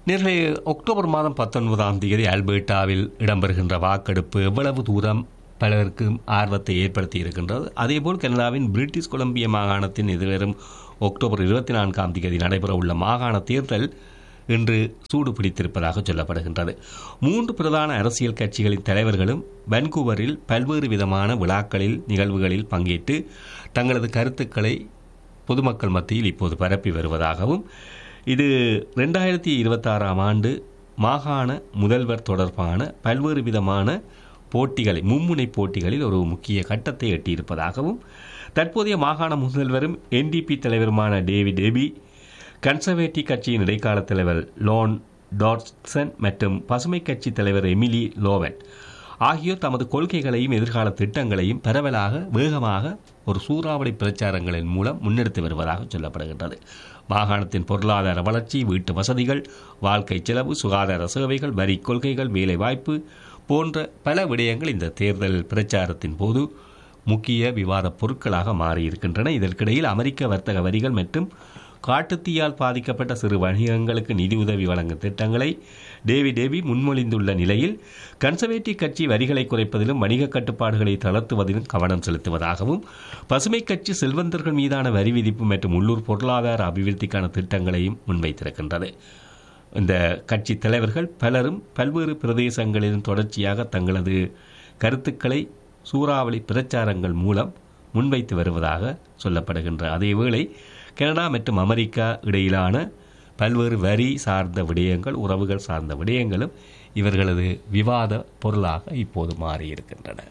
நேர்களை அக்டோபர் மாதம் 19ஆம் தேதி ஆல்பர்டாவில் இடம்பெறுகின்ற வாக்கெடுப்பு எவ்வளவு தூரம் பலருக்கு ஆர்வத்தை ஏற்படுத்தி இருக்கின்றது. அதேபோல் கனடாவின் பிரிட்டிஷ் கொலம்பியா மாகாணத்தின் எதிர்வரும் அக்டோபர் 24ஆம் தேதி நடைபெறவுள்ள மாகாண தேர்தல் இன்று சூடு பிடித்திருப்பதாக சொல்லப்படுகின்றது. 3 பிரதான அரசியல் கட்சிகளின் தலைவர்களும் வான்கூவரில் பல்வேறு விதமான விழாக்களில் நிகழ்வுகளில் பங்கேற்று தங்களது கருத்துக்களை பொதுமக்கள் மத்தியில் இப்போது பரப்பி வருவதாகவும், இது 2026ஆம் ஆண்டு மாகாண முதல்வர் தொடர்பான பல்வேறு விதமான போட்டிகளை மும்முனை போட்டிகளில் ஒரு முக்கிய கட்டத்தை எட்டியிருப்பதாகவும், தற்போதைய மாகாண முதல்வரும் NDP தலைவருமான டேவிட் எபி, கன்சர்வேட்டிவ் கட்சியின் இடைக்கால தலைவர் லோன் டாட்சன் மற்றும் பசுமை கட்சி தலைவர் எமிலி லோவன் ஆகியோர் தமது கொள்கைகளையும் எதிர்கால திட்டங்களையும் பரவலாக வேகமாக ஒரு சூறாவளி பிரச்சாரங்களின் மூலம் முன்னெடுத்து வருவதாக சொல்லப்படுகின்றது. மாகாணத்தின் பொருளாதார வளர்ச்சி, வீட்டு வசதிகள், வாழ்க்கை செலவு, சுகாதார சேவைகள், வரி கொள்கைகள், வேலைவாய்ப்பு போன்ற பல விடயங்கள் இந்த தேர்தல் பிரச்சாரத்தின் போது முக்கிய விவாத பொருட்களாக மாறியிருக்கின்றன. இதற்கிடையில் அமெரிக்க வர்த்தக வரிகள் மற்றும் காட்டுத்தீயால் பாதிக்கப்பட்ட சிறு வணிகங்களுக்கு நிதியுதவி வழங்கும் திட்டங்களை டேவிட் எபி முன்மொழிந்துள்ள நிலையில், கன்சர்வேட்டிவ் கட்சி வரிகளை குறைப்பதிலும் வணிக கட்டுப்பாடுகளை தளர்த்துவதிலும் கவனம் செலுத்துவதாகவும், பசுமை கட்சி செல்வந்தர்கள் மீதான வரி விதிப்பு மற்றும் உள்ளூர் பொருளாதார அபிவிருத்திக்கான திட்டங்களையும் முன்வைத்திருக்கின்றது. இந்த கட்சி தலைவர்கள் பலரும் பல்வேறு பிரதேசங்களிலும் தொடர்ச்சியாக தங்களது கருத்துக்களை சூறாவளி பிரச்சாரங்கள் மூலம் முன்வைத்து வருவதாக சொல்லப்படுகின்ற அதேவேளை கனடா மற்றும் அமெரிக்கா இடையிலான பல்வேறு வரி சார்ந்த விடயங்கள், உறவுகள் சார்ந்த விடயங்களும் இவர்களது விவாத பொருளாக இப்போது மாறியிருக்கின்றன.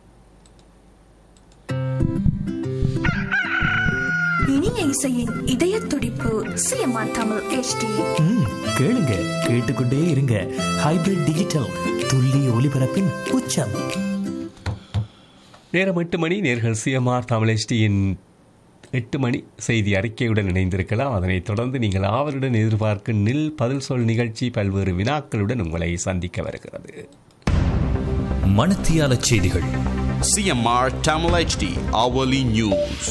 இனிய இசையின் இதய துடிப்பு சிஎம்ஆர் தமிழ் HD. கேளுங்க, கேட்டுக்கொண்டே இருங்க. ஹைபிரிட் டிஜிட்டல் துல்லிய ஒலிபரப்பின் உச்சம். நேரம் 8 மணி. நேர்கள் சிஎம்ஆர் தமிழ் HDயின் 8 மணி செய்தி அறிக்கையுடன் இணைந்திருக்கலாம். அதனைத் தொடர்ந்து நீங்கள் ஆவலுடன் எதிர்பார்க்கும் நில் பதில் சொல் நிகழ்ச்சி பல்வேறு வினாக்களுடன் உங்களை சந்திக்க வருகிறது. மணத்தியால செய்திகள். CMR Tamil HD Hourly News.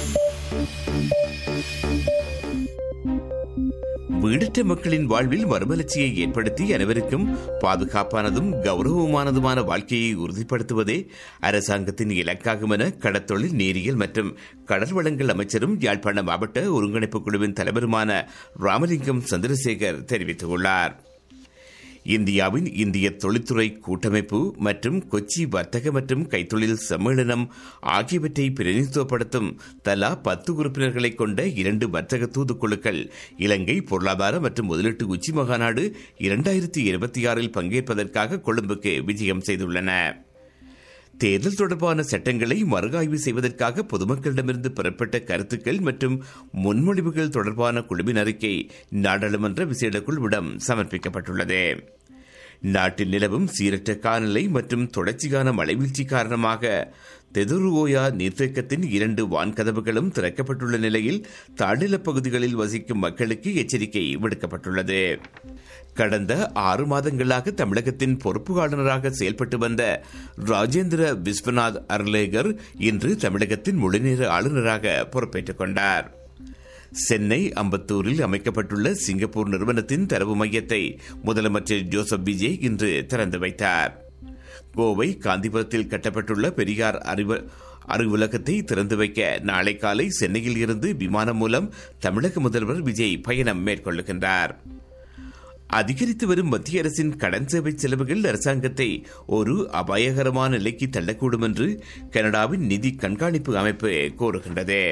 வீடற்ற மக்களின் வாழ்வில் மறுமலர்ச்சியை ஏற்படுத்தி அனைவருக்கும் பாதுகாப்பானதும் கௌரவமானதுமான வாழ்க்கையை உறுதிப்படுத்துவதே அரசாங்கத்தின் இலக்காகும் என கடற்தொழில், நீரியல் மற்றும் கடல் வளங்கள் அமைச்சரும் யாழ்ப்பாண மாவட்ட ஒருங்கிணைப்பு குழுவின் தலைவருமான ராமலிங்கம் சந்திரசேகர் தெரிவித்துள்ளார். இந்தியாவின் இந்திய தொழில்துறை கூட்டமைப்பு மற்றும் கொச்சி வர்த்தக மற்றும் கைத்தொழில் சம்மேளனம் ஆகியவற்றை பிரதிநிதித்துவப்படுத்தும் தலா 10 உறுப்பினர்களை கொண்ட 2 வர்த்தக தூதுக்குழுக்கள் இலங்கை பொருளாதார மற்றும் முதலீட்டு உச்சி மாநாடு 2026 பங்கேற்பதற்காக கொழும்புக்கு விஜயம் செய்துள்ளன. தேர்தல் தொடர்பான சட்டங்களை மறுஆய்வு செய்வதற்காக பொதுமக்களிடமிருந்து பெறப்பட்ட கருத்துக்கள் மற்றும் முன்மொழிவுகள் தொடர்பான குழுவின் அறிக்கை நாடாளுமன்ற விசேட குழுவிடம் சமர்ப்பிக்கப்பட்டுள்ளது. நாட்டில் நிலவும் சீரற்ற காலநிலை மற்றும் தொடர்ச்சியான மழைவீழ்ச்சி காரணமாக தெதுருவோயா நீர்த்தேக்கத்தின் 2 வான்கதவுகளும் திறக்கப்பட்டுள்ள நிலையில் தாழ்நிலப் பகுதிகளில் வசிக்கும் மக்களுக்கு எச்சரிக்கை விடுக்கப்பட்டுள்ளது. கடந்த 6 மாதங்களாக தமிழகத்தின் பொறுப்பு ஆளுநராக செயல்பட்டு வந்த ராஜேந்திர விஸ்வநாத் அர்லேகர் இன்று தமிழகத்தின் முழுநேர ஆளுநராக பொறுப்பேற்றுக் கொண்டார். சென்னை அம்பத்தூரில் அமைக்கப்பட்டுள்ள சிங்கப்பூர் நிறுவனத்தின் தரவு மையத்தை முதலமைச்சர் ஜோசப் விஜய் இன்று திறந்து வைத்தார். கோவை காந்திபுரத்தில் கட்டப்பட்டுள்ள பெரியார் அறிவுலகத்தை திறந்து வைக்க நாளை காலை சென்னையில் இருந்து விமானம் மூலம் தமிழக முதல்வர் விஜய் பயணம் மேற்கொள்ளுகின்றார். அதிகரித்து வரும் மத்திய அரசின் கடன் சேவை செலவுகள் அரசாங்கத்தை ஒரு அபாயகரமான நிலைக்கு தள்ளக்கூடும் என்று கனடாவின் நிதி கண்காணிப்பு அமைப்பு கூறுகின்றது.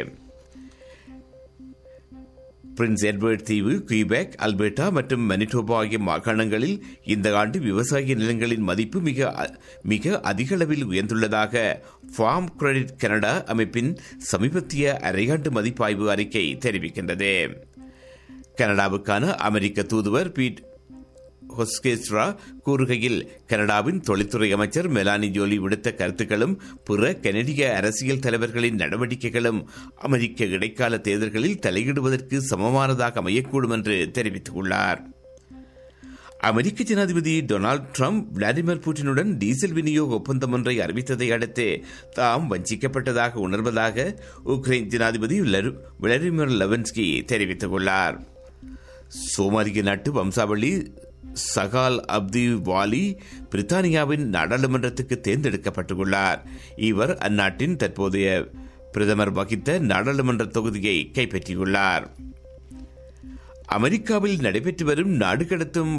பிரின்ஸ் எட்வர்ட் தீவு, குயிபெக், அல்பர்டா மற்றும் மனிடோபா ஆகிய மாகாணங்களில் இந்த ஆண்டு விவசாய நிலங்களின் மதிப்பு மிக அதிக அளவில் உயர்ந்துள்ளதாக ஃபார்ம் கிரெடிட் கனடா அமைப்பின் சமீபத்திய அரையாண்டு மதிப்பாய்வு அறிக்கை தெரிவிக்கின்றது. கனடாவுக்கான அமெரிக்க தூதுவர் பீட் ஹொஸ்கேஸ்ட்ரா கூறுகையில், கனடாவின் தொழில்துறை அமைச்சர் மெலானி ஜோலி விடுத்த கருத்துக்களும் பிற கனடிய அரசியல் தலைவர்களின் நடவடிக்கைகளும் அமெரிக்க இடைக்கால தேர்தல்களில் தலையிடுவதற்கு சமமானதாக அமையக்கூடும் என்று தெரிவித்துள்ளார். அமெரிக்க ஜனாதிபதி டொனால்டு டிரம்ப் விளாடிமிர் புட்டினுடன் டீசல் விநியோக ஒப்பந்தம் ஒன்றை அறிவித்ததை அடுத்து தாம் வஞ்சிக்கப்பட்டதாக உணர்வதாக உக்ரைன் ஜனாதிபதி விளாடிமிர் லெவன்ஸ்கி தெரிவித்துள்ளார். சோமாலிய நாட்டு வம்சாவளி சகால் அப்தி வாலி பிரித்தானியாவின் நாடாளுமன்றத்துக்கு தேர்ந்தெடுக்கப்பட்டுள்ளார். இவர் அந்நாட்டின் தற்போதைய பிரதமர் வகித்த நாடாளுமன்ற தொகுதியை கைப்பற்றியுள்ளார். அமெரிக்காவில் நடைபெற்று வரும் நாடு கடத்தும்